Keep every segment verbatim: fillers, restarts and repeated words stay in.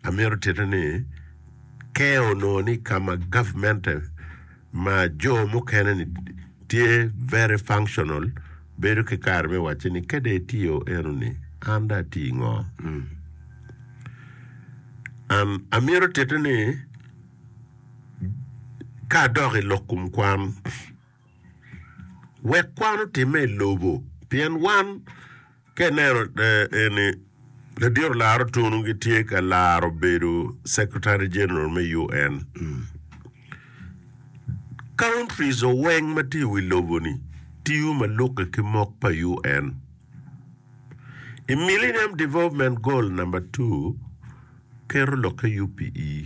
amiro tetani keo no ni kama government ma jo mukene ni tie very functional beru ke karme wache ni kede tiyo enu ni anda tingo mm. um, amiro tetani ka dori lokum kwan we kwano time lobo pien wan ke nero eni le dio laro tunu gi tie ka laro beru secretary general me U N mm. countries o weng mati wi lobo ni tiu maluka ki mok pa U N in Millennium Development Goal number two kero loka U P E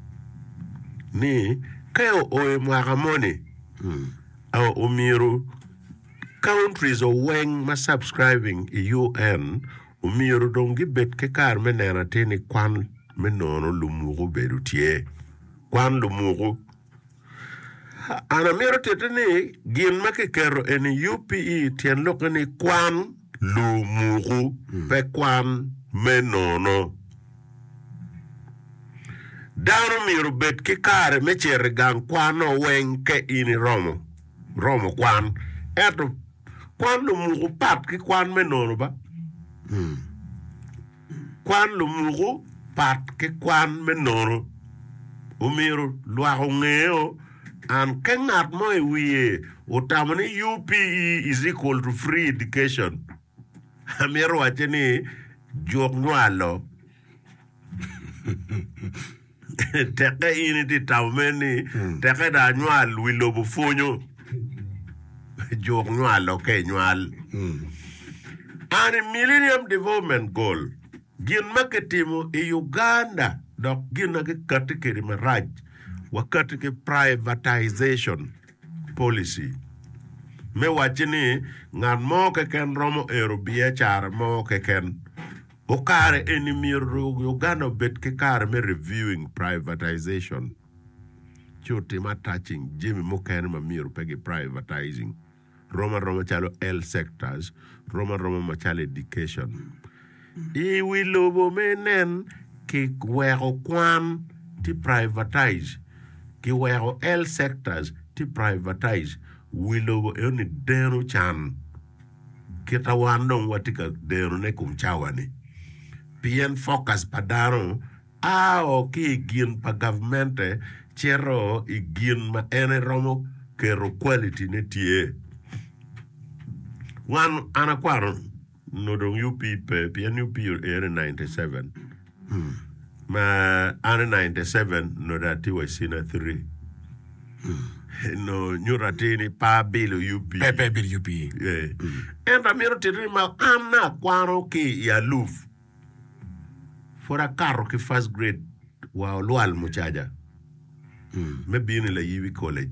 ni kayo oe mwagamoni mm. au umiru countries o weng ma subscribing i U N umiru dongi bet ke kar menena teni kwan menono lumugu beru tie kwan lumugu ana miro teteni gin make kero eni U P E tien loka ni kwan lumugu hmm. pe kwan menono dano miro bet ke kar mechere gang kwano weng ke ini romo romo kwan eto kwan lumugu pat ke kwan menono ba Hmm. kwan lumugu pat ke kwan menono umiru lwa ngeo an kenat mo e wiye utamani U P E is equal to free education amiru wacheni jok nwalo teke ini ti tameni hmm. teke da nwal wilobu funyo jok nwalo ke nwal hmm. And in Millennium Development Goal, gin maketimo e Uganda, dok gin nage katike rimaraj, wakatike privatization policy. Me wachini, ngan mo keken romo ero biachara mo keken. Okare enimir Uganda bet kekare me reviewing privatization. Chuti ma touching, Jimmy mokene ma miru pegi privatizing. Roma Roma chalo L sectors, Roma Roma machalo education. I wilobo menen ki wero kwan ti privatize, ki wero L sectors ti privatize. Wilobo eoni dero chan. Kita wandong watika dero ne kumchawani. Pien focus padano, ao ki gin pa governmente, chero i gin ma ene romo kero quality ne tie. One anaquaro no don U P pe pian U P era ninety-seven. Hmm. Ma ana ninety-seven no dati wa sina three. Hmm. No nyuratini pa bill U P. Pe pe bill U P. Yeah. Hmm. And amiro tiri ma ana quaro ki ya luf. For a carro ki first grade wa lual muchaja. Hmm. Me bini la yiwi college.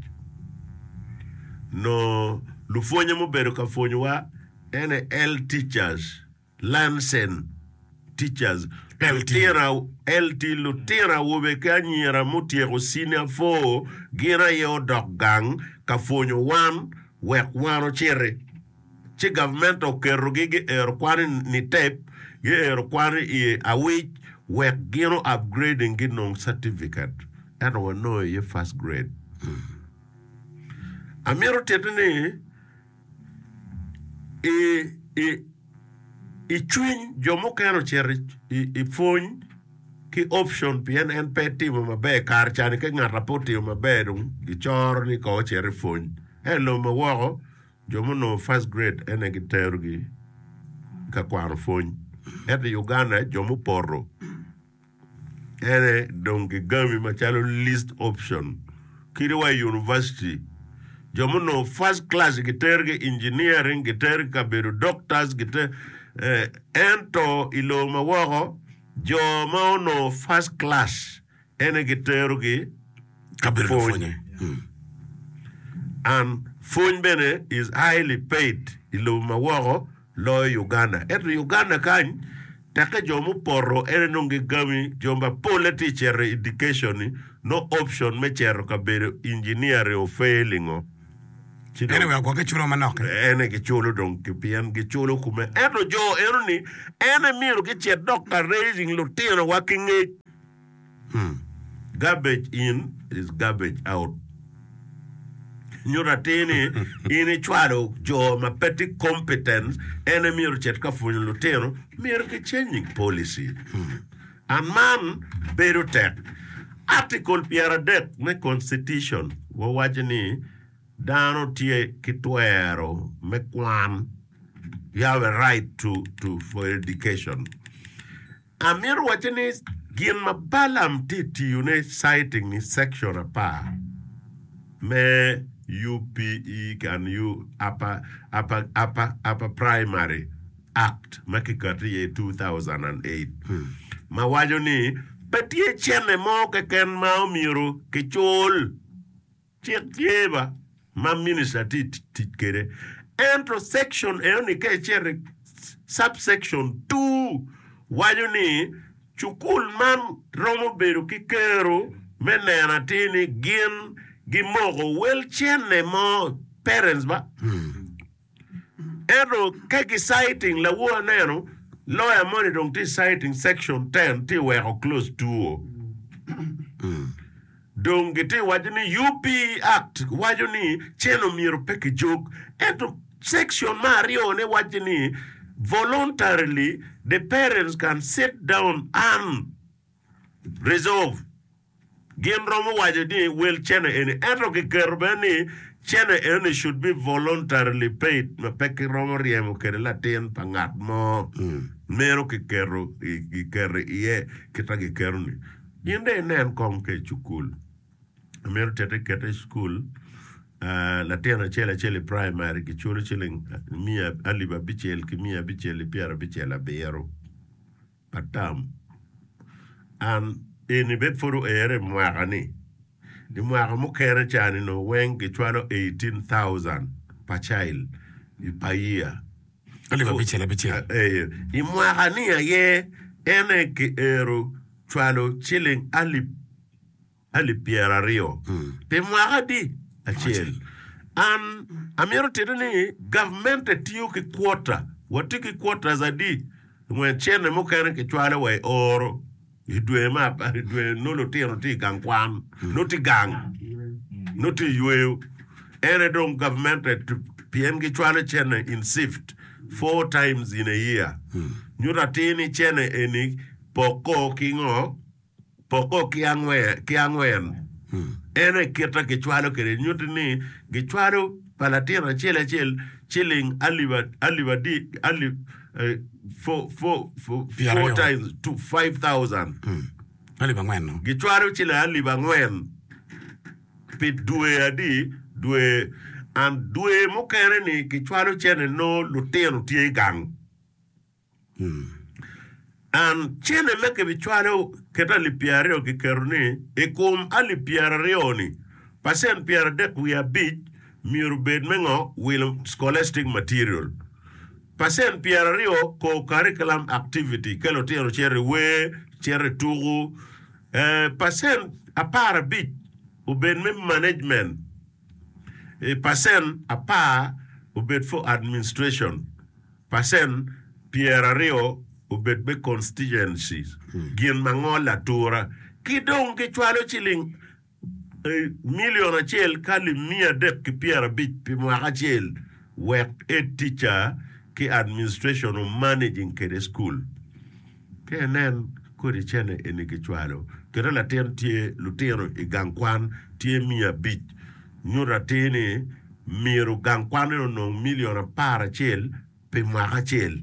No lufonye mo beru ka fonyo wa ene L teachers Lansen teachers L tira L T lutira wobe kanyira mutiero senior four gira yo dog gang ka fonyo one wek wano chere chi government o kerugi gi er kwani ni tape gi er kwani i awich wek gino upgrading gi non certificate and we know ye first grade. Mm. Amiro tetene e e e twin jomo kero cherry e e phone ki option pien en peti ma be kar chan ke ngara poti ma be dum gi chor ni ko cherry phone hello ma wo jomo no first grade en gi tergi ka kwaro phone et Uganda jomo porro ene donc gami ma chalo list option kiriwa university jomo no first class giterge engineering giterge kaberu doctors giter eh, ento ilo mawago jomo no first class ene giterge kaberu fonye hmm. And phone bene is highly paid ilo mawago lo Uganda et Uganda kan taka jomo porro ene nongi gami jomba pole teacher education no option me chero kaberu engineering o failing o ene we kwa ke chulo manok ene ke chulo don ke pian ke chulo kuma eno jo eno ni ene miro ke che doctor raising lo tino working age Hmm. Garbage in is garbage out. Nyura tini ini chwalo jo ma petty competence ene miru chet ka funyo lutero miru ke changing policy. Hmm. And man beru tek article piara det me constitution wo wajini dano tie kitwero me kwan you have a right to to for education. Amiru wajini gin mabalam titi une citing ni section apa me U P E can you upper upper upper upper primary act makikati two thousand eight. Hmm. Mawajo ni petie chene mo ke ken ma miru ke chol chetieba ma minister tit tit kere entro section eoni ke chere subsection two wajo ni chukul man romo beru kikero menena tini gin gimogo wel chene mo parents ba hmm. Ero keki citing la wo neno lawyer money don't ti citing section ten ti we are close to mm. Don't get wajuni U P act wajuni cheno miro peki joke eto section mario ne wajuni voluntarily the parents can sit down and resolve gen romo wajuni will cheno any eto ke kerbeni cheno any should be voluntarily paid ma peki romo riemo kere latin pangat mo mm. Mero ke kero i kere ie kita ke kero ni inde nen kom ke chukul mero tete kete school uh, la tena chele chele primary ki chule chile mia aliba bichel ki mia bichel piara bichel abero patam and eni bet foro ere mwagani di mwaga mo kere chani no wen ki chwalo eighteen thousand per child per year. Aliba bichela bichela. Eh, imwagania ye ene ki ero chwalo chilling ali ali piera rio. Mm. Pe mwagadi achel. And amiro tedeni government tiyo ki quarter. Watiki quarter zadi. Mwen chene mukene ki chwalo wa oro. Idwe mapa, idwe nolo tiyo no ti gang kwam. Mm. No ti gang. No ti yueo. Ene don government pien ki chwalo chene in sift. Four times in a year. Hmm. Nyura tini chene eni poko kingo poko kiangwe kiangwen. Hmm. Ene kita kichwalo kere nyuti ni kichwalo palatira chele chele chilling aliba aliba di ali uh, four four four four times to five thousand. Hmm. Aliba ngwen no. Kichwalo chile aliba ngwen. Pit duwe adi duwe. And due mo kere ni kichwalo chene no lutero tie gang. Hmm. And chene meke bichwalo keta li piareo ki keruni e kum ali piareo ni. Pasen piare dek we a bit miru bed mengo will scholastic material. Pasen piareo ko curriculum activity kelo tero chere we chere turu. Uh, pasen apara bit ubed me management. E pasen apa ubet for administration. Pasen Pierre Rio ubet be constituencies. Hmm. Gin mangola tura. Kidong ke chwalo chiling e, million a chel kali mia dep ki Pierre bit pi mwaka chel work a teacher ki administration or managing ke the school. Ke nen kuri chene eni ke chwalo. Kere la ten tie lutero i gangkwan tie mia bit. Nyura tene miru gangkwano no million para chel pe mwaka chel.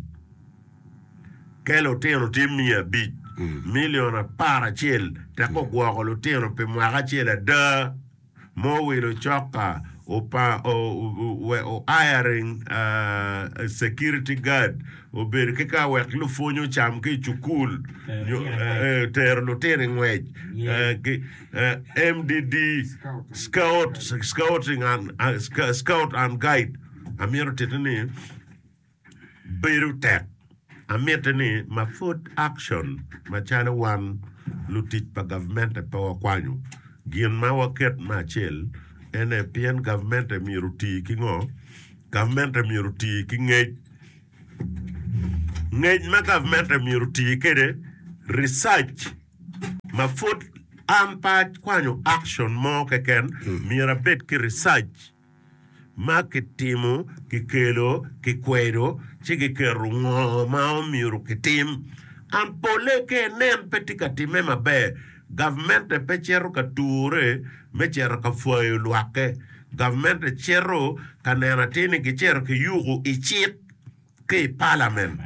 Kelo teno te mia bit mm. million para chel tako mm. Gwako lo teno pe mwaka chel da mo wilo choka o pa o o, o hiring uh, a security guard o ber ke ka wek lu fonyo cham ke chukul ter lo tene ngwej M D D scout scouting and uh, scout and guide amiro tetene beru tek ametene ma food action ma chana one lutit pa government pa kwanyu gien ma waket ma chel ene pien government miruti kingo government miruti kingej ngej ma government miruti kede research ma food ampa kwanyo action mo keken mm. mira bet ki research ma ki timo ki kelo ki kwedo chigi ke rungo ma o miru ki tim ampole ke nem petika time mabe government pe chero ka ture me chero ka foyo luake government chero ka nena tini ki chero ki yugo ichik ke parliament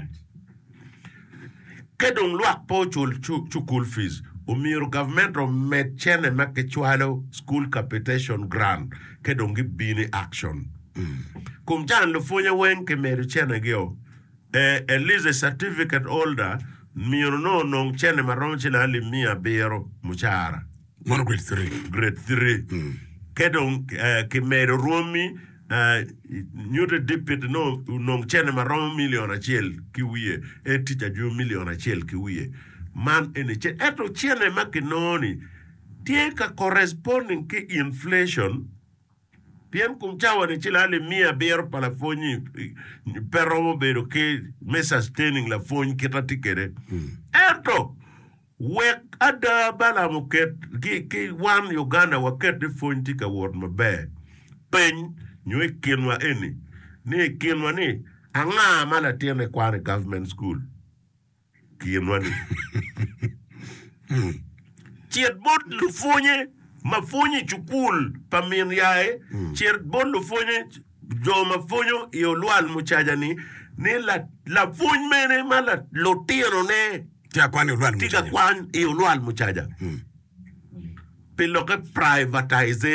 ke dong luak po chul chukul fees umiru government o met chene ma ke chwalo school capitation grant ke dong bini action mm. kum jan lo fonya wen ke meru chene gyo eh, at least a certificate holder miru no nong chene marom chila ali mia bero muchara mono grade three grade three mm. ke dong uh, ke meru rumi uh, nyude dipit no nong chene marom million achel kiwiye e teacher ju million achel kiwiye man ene chen eto chene makinoni tie ka corresponding ki inflation bien kum chawa ni chila le mia ber para foni pero bero ke me sustaining la foni kita tikere hmm. eto wek ada bala muket ki ki one Uganda waket de foni tika word mabe pen nywe kinwa eni ni kinwa ni anga mala tiene kwa government school kienwani mm. Chiet bot lu fonye ma fonye chukul pamin yae mm. Chiet bot lu fonye jo ma fonyo yo lual muchaja ni ni la la fonye mene ma la lotiro ne tia kwani lual muchaja tika kwan yo lual muchaja mm. Pero que privatize